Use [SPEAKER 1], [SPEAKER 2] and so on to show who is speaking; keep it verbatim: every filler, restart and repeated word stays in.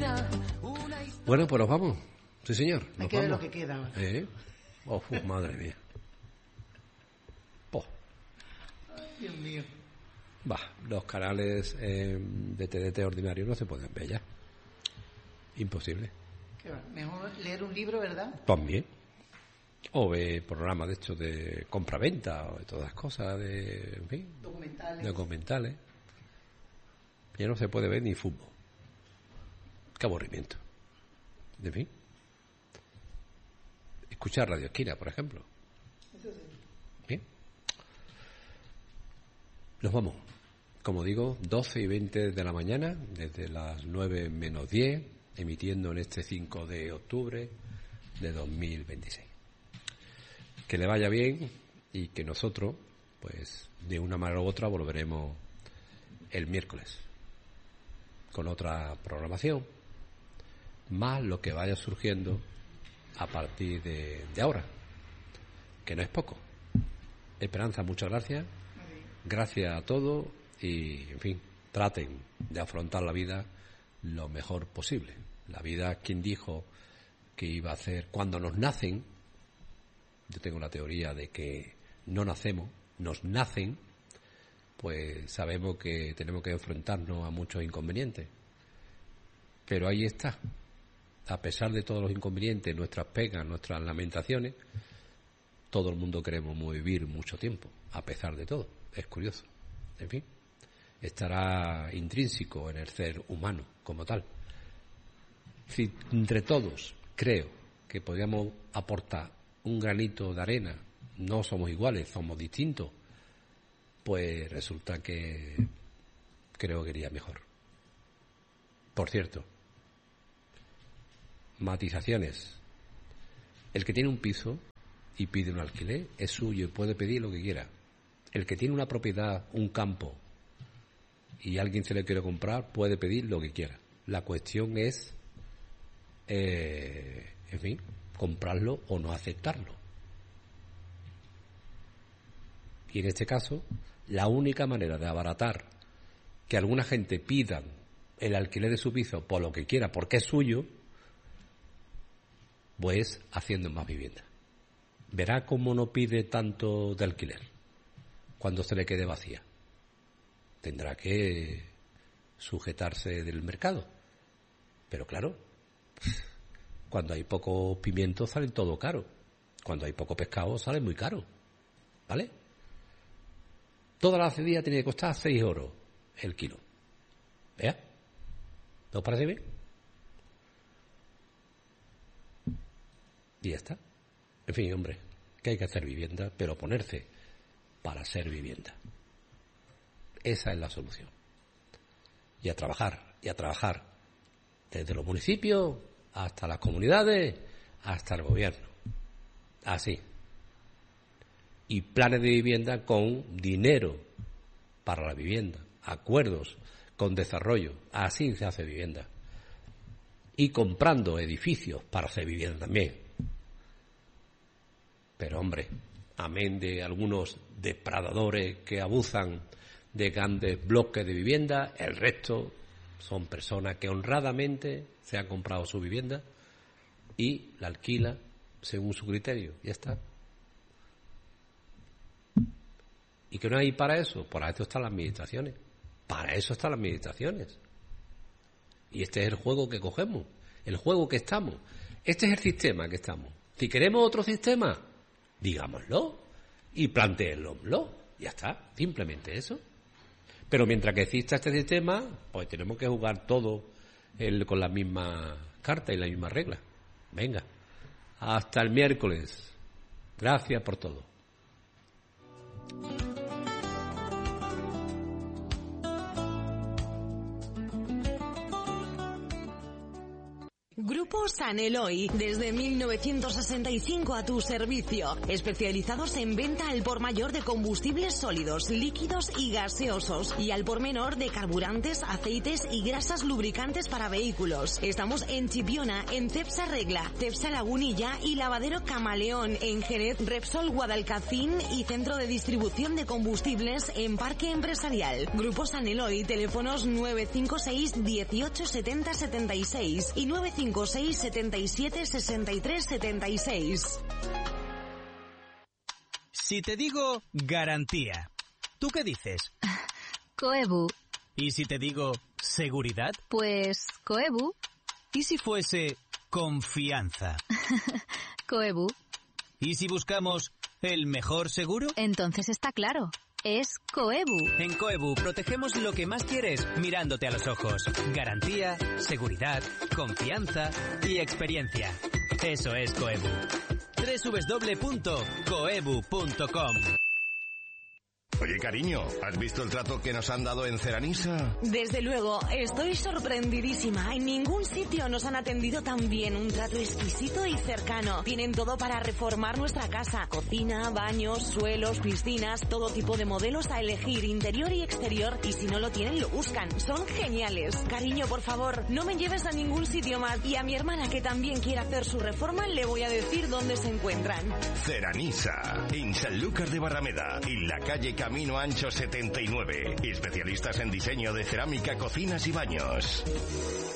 [SPEAKER 1] Bueno, pues nos vamos. Sí, señor.
[SPEAKER 2] Hay que ver lo que queda.
[SPEAKER 1] ¿Eh? Oh, uf, madre mía. Oh.
[SPEAKER 2] Ay, Dios mío.
[SPEAKER 1] Bah, los canales eh, de T D T ordinario no se pueden ver ya. Imposible.
[SPEAKER 2] Qué va. Mejor leer un libro, ¿verdad?
[SPEAKER 1] También. O ver programas de estos de compra-venta o de todas las cosas, de, en fin,
[SPEAKER 2] Documentales.
[SPEAKER 1] documentales. Ya no se puede ver ni fútbol. Qué aburrimiento. En fin. Escuchar Radio Esquina, por ejemplo.
[SPEAKER 2] Eso sí.
[SPEAKER 1] Bien. Nos vamos. Como digo, doce y veinte de la mañana, desde las nueve menos diez, emitiendo en este cinco de octubre de dos mil veintiséis. Que le vaya bien y que nosotros, pues, de una manera u otra volveremos el miércoles con otra programación, más lo que vaya surgiendo a partir de, de ahora, que no es poco. Esperanza, muchas gracias. Gracias a todos y, en fin, traten de afrontar la vida lo mejor posible. La vida, quien dijo que iba a hacer cuando nos nacen, yo tengo la teoría de que no nacemos, nos nacen, pues sabemos que tenemos que enfrentarnos a muchos inconvenientes. Pero ahí está. A pesar de todos los inconvenientes, nuestras pegas, nuestras lamentaciones, todo el mundo queremos vivir mucho tiempo, a pesar de todo. Es curioso. En fin, estará intrínseco en el ser humano como tal. Si entre todos creo que podríamos aportar un granito de arena, no somos iguales, somos distintos, pues resulta que creo que iría mejor. Por cierto, matizaciones. El que tiene un piso y pide un alquiler es suyo y puede pedir lo que quiera. El que tiene una propiedad, un campo, y alguien se le quiere comprar, puede pedir lo que quiera. La cuestión es, eh, en fin, comprarlo o no aceptarlo. Y en este caso, la única manera de abaratar que alguna gente pida el alquiler de su piso por lo que quiera, porque es suyo, pues haciendo más vivienda. Verá cómo no pide tanto de alquiler cuando se le quede vacía. Tendrá que sujetarse del mercado. Pero claro, cuando hay poco pimiento sale todo caro. Cuando hay poco pescado sale muy caro. ¿Vale? Toda la cedilla tiene que costar seis euros el kilo. ¿Vea? ¿No os parece bien? Y ya está. En fin, hombre, que hay que hacer vivienda, pero ponerse para ser vivienda. Esa es la solución. Y a trabajar, y a trabajar. Desde los municipios hasta las comunidades, hasta el gobierno. Así. Y planes de vivienda con dinero para la vivienda. Acuerdos con desarrollo. Así se hace vivienda. Y comprando edificios para hacer vivienda también. Pero hombre, amén de algunos depredadores que abusan de grandes bloques de vivienda, el resto son personas que honradamente se han comprado su vivienda y la alquila según su criterio. Ya está. ¿Y que no hay para eso? Para eso están las administraciones. Para eso están las administraciones. Y este es el juego que cogemos, el juego que estamos. Este es el sistema que estamos. Si queremos otro sistema, digámoslo y planteémoslo. Ya está, simplemente eso. Pero mientras que exista este sistema, pues tenemos que jugar todo el, con la misma carta y la misma regla. Venga, hasta el miércoles. Gracias por todo.
[SPEAKER 3] Grupo San Eloy, desde mil novecientos sesenta y cinco a tu servicio, especializados en venta al por mayor de combustibles sólidos, líquidos y gaseosos, y al por menor de carburantes, aceites y grasas lubricantes para vehículos. Estamos en Chipiona, en Cepsa Regla, Cepsa Lagunilla y Lavadero Camaleón, en Jerez, Repsol Guadalcacín y Centro de Distribución de Combustibles en Parque Empresarial. Grupo San Eloy, teléfonos nueve cinco seis dieciocho setenta setenta y seis y nueve cinco seis setenta y siete sesenta y tres setenta y seis.
[SPEAKER 4] Si te digo garantía, ¿tú qué dices?
[SPEAKER 5] Coebu.
[SPEAKER 4] ¿Y si te digo seguridad?
[SPEAKER 5] Pues Coebu.
[SPEAKER 4] ¿Y si fuese confianza?
[SPEAKER 5] Coebu.
[SPEAKER 4] ¿Y si buscamos el mejor seguro?
[SPEAKER 5] Entonces está claro. Es Coebu.
[SPEAKER 4] En Coebu protegemos lo que más quieres mirándote a los ojos. Garantía, seguridad, confianza y experiencia. Eso es Coebu. doble u doble u doble u punto coebu punto com.
[SPEAKER 6] Oye, cariño, ¿has visto el trato que nos han dado en Ceranisa?
[SPEAKER 3] Desde luego, estoy sorprendidísima. En ningún sitio nos han atendido tan bien. Un trato exquisito y cercano. Tienen todo para reformar nuestra casa. Cocina, baños, suelos, piscinas, todo tipo de modelos a elegir, interior y exterior. Y si no lo tienen, lo buscan. Son geniales. Cariño, por favor, no me lleves a ningún sitio más. Y a mi hermana, que también quiere hacer su reforma, le voy a decir dónde se encuentran.
[SPEAKER 6] Ceranisa, en Sanlúcar de Barrameda, en la calle Camino Ancho setenta y nueve. Especialistas en diseño de cerámica, cocinas y baños.